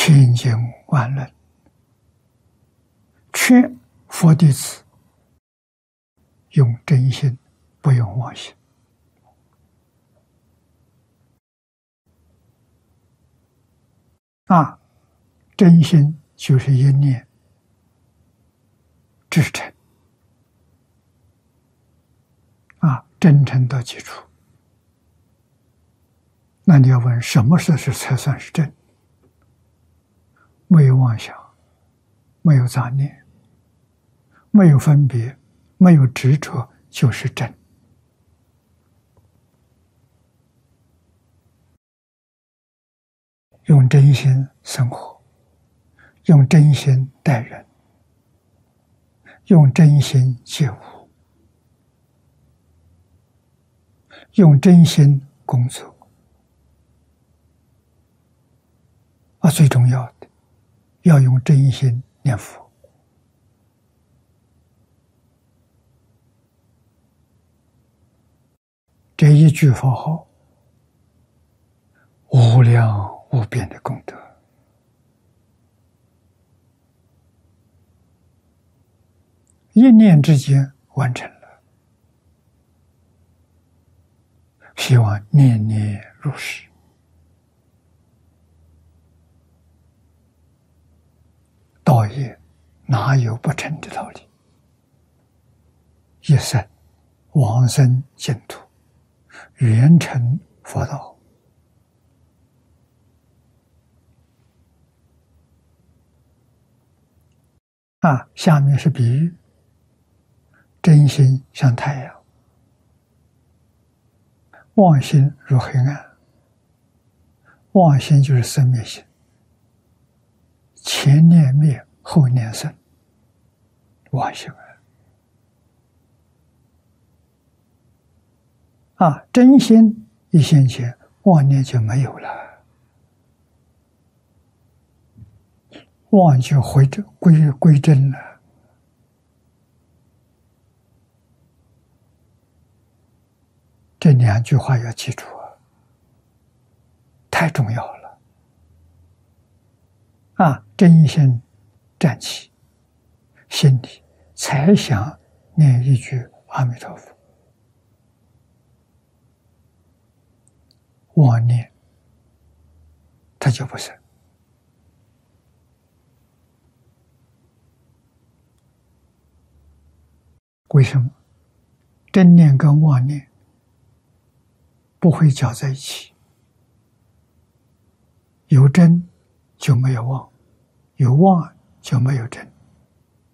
千经万论，劝佛弟子用真心，不用妄心。真心就是一念至诚，真诚的基础。那你要问什么事才算是真？没有妄想，没有杂念，没有分别，没有执着，就是真。用真心生活，用真心待人，用真心接物，用真心工作。最重要的，要用真心念佛。这一句佛号，无量无边的功德。一念之间完成了，希望念念如是。道业哪有不成的道理？一生往生净土，圆成佛道。下面是比喻，真心像太阳，妄心如黑暗。妄心就是生灭心，前念灭，后念生，妄心真心一现前，妄念就没有了，妄就归真了。这两句话要记住太重要了。真心站起，心里才想念一句阿弥陀佛。妄念它就不生。为什么？真念跟妄念不会搅在一起，有真就没有妄，有妄就没有真。